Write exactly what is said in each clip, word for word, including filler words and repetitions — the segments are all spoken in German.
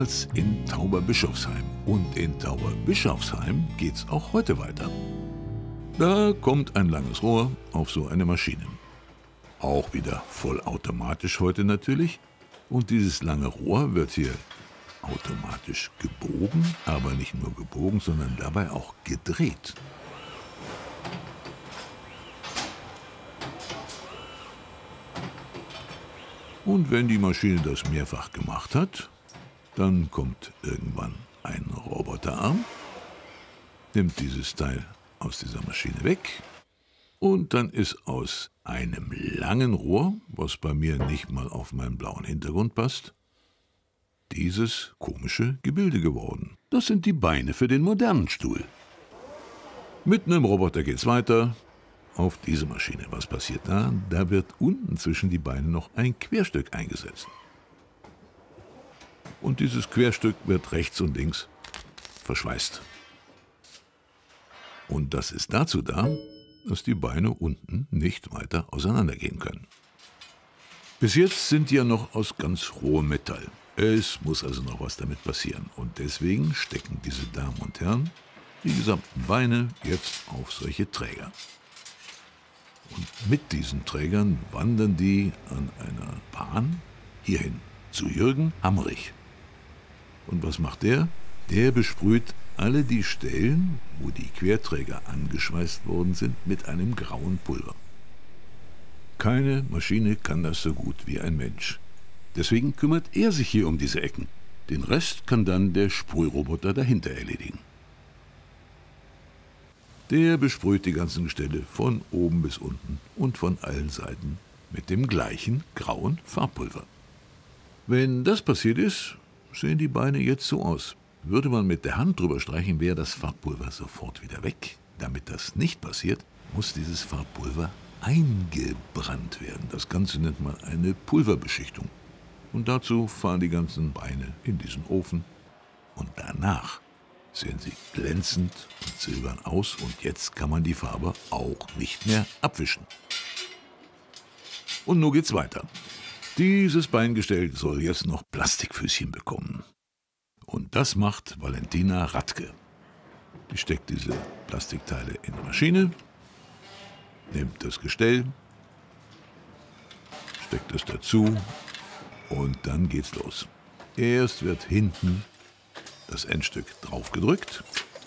Als in Tauberbischofsheim. Und in Tauberbischofsheim geht's auch heute weiter. Da kommt ein langes Rohr auf so eine Maschine. Auch wieder vollautomatisch heute natürlich. Und dieses lange Rohr wird hier automatisch gebogen, aber nicht nur gebogen, sondern dabei auch gedreht. Und wenn die Maschine das mehrfach gemacht hat, dann kommt irgendwann ein Roboterarm, nimmt dieses Teil aus dieser Maschine weg und dann ist aus einem langen Rohr, was bei mir nicht mal auf meinen blauen Hintergrund passt, dieses komische Gebilde geworden. Das sind die Beine für den modernen Stuhl. Mit einem Roboter geht's weiter auf diese Maschine. Was passiert da? Da wird unten zwischen die Beine noch ein Querstück eingesetzt. Und dieses Querstück wird rechts und links verschweißt. Und das ist dazu da, dass die Beine unten nicht weiter auseinandergehen können. Bis jetzt sind die ja noch aus ganz rohem Metall. Es muss also noch was damit passieren. Und deswegen stecken diese Damen und Herren die gesamten Beine jetzt auf solche Träger. Und mit diesen Trägern wandern die an einer Bahn hierhin zu Jürgen Hammerich. Und was macht der? Der besprüht alle die Stellen, wo die Querträger angeschweißt worden sind, mit einem grauen Pulver. Keine Maschine kann das so gut wie ein Mensch. Deswegen kümmert er sich hier um diese Ecken. Den Rest kann dann der Sprühroboter dahinter erledigen. Der besprüht die ganzen Gestelle von oben bis unten und von allen Seiten mit dem gleichen grauen Farbpulver. Wenn das passiert ist, sehen die Beine jetzt so aus. Würde man mit der Hand drüber streichen, wäre das Farbpulver sofort wieder weg. Damit das nicht passiert, muss dieses Farbpulver eingebrannt werden. Das Ganze nennt man eine Pulverbeschichtung. Und dazu fahren die ganzen Beine in diesen Ofen. Und danach sehen sie glänzend und silbern aus. Und jetzt kann man die Farbe auch nicht mehr abwischen. Und nun geht's weiter. Dieses Beingestell soll jetzt noch Plastikfüßchen bekommen. Und das macht Valentina Radke. Die steckt diese Plastikteile in die Maschine, nimmt das Gestell, steckt es dazu und dann geht's los. Erst wird hinten das Endstück draufgedrückt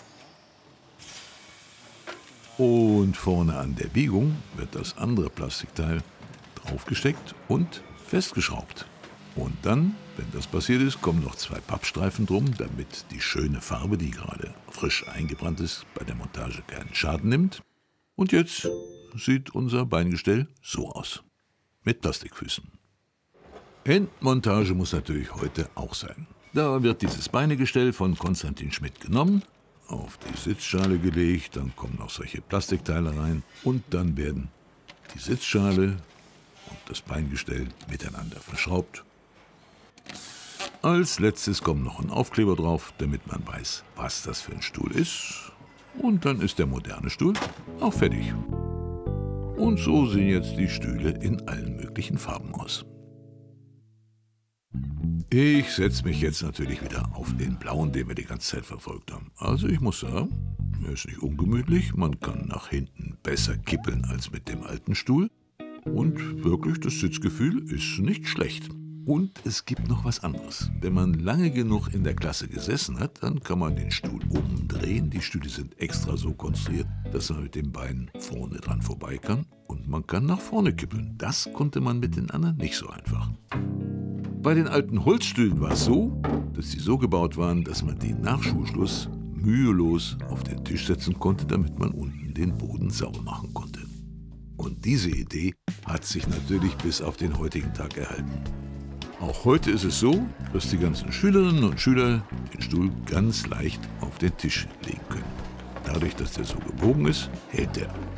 und vorne an der Biegung wird das andere Plastikteil draufgesteckt und festgeschraubt. Und dann, wenn das passiert ist, kommen noch zwei Pappstreifen drum, damit die schöne Farbe, die gerade frisch eingebrannt ist, bei der Montage keinen Schaden nimmt. Und jetzt sieht unser Beingestell so aus. Mit Plastikfüßen. Endmontage muss natürlich heute auch sein. Da wird dieses Beinegestell von Konstantin Schmidt genommen, auf die Sitzschale gelegt, dann kommen noch solche Plastikteile rein und dann werden die Sitzschale und das Beingestell miteinander verschraubt. Als letztes kommt noch ein Aufkleber drauf, damit man weiß, was das für ein Stuhl ist. Und dann ist der moderne Stuhl auch fertig. Und so sehen jetzt die Stühle in allen möglichen Farben aus. Ich setze mich jetzt natürlich wieder auf den blauen, den wir die ganze Zeit verfolgt haben. Also ich muss sagen, er ist nicht ungemütlich, man kann nach hinten besser kippeln als mit dem alten Stuhl. Und wirklich, das Sitzgefühl ist nicht schlecht. Und es gibt noch was anderes. Wenn man lange genug in der Klasse gesessen hat, dann kann man den Stuhl umdrehen. Die Stühle sind extra so konstruiert, dass man mit den Beinen vorne dran vorbei kann. Und man kann nach vorne kippeln. Das konnte man mit den anderen nicht so einfach. Bei den alten Holzstühlen war es so, dass sie so gebaut waren, dass man die nach Schulschluss mühelos auf den Tisch setzen konnte, damit man unten den Boden sauber machen konnte. Und diese Idee hat sich natürlich bis auf den heutigen Tag erhalten. Auch heute ist es so, dass die ganzen Schülerinnen und Schüler den Stuhl ganz leicht auf den Tisch legen können. Dadurch, dass der so gebogen ist, hält er.